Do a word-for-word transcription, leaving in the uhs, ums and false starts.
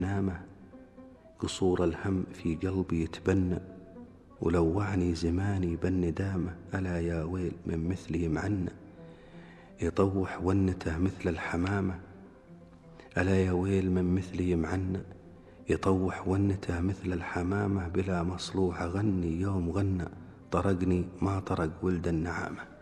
نامه، قصور الهم في قلبي يتبنى، ولوعني زماني بالندامة. ألا يا ويل من مثله معنا، يطوح ونته مثل الحمامة. ألا يا ويل من مثله معنا، يطوح ونته مثل الحمامة. بلا مصلوح أغني يوم غنى، طرقني ما طرق ولد النعامة.